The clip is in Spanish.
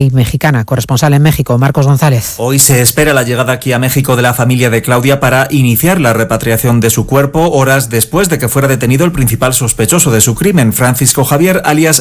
mexicana. Corresponsal en México, Marcos González. Hoy se espera la llegada aquí a México de la familia de Claudia para iniciar la repatriación de su cuerpo, horas después de que fuera detenido el principal sospechoso de su crimen, Francisco Javier, alias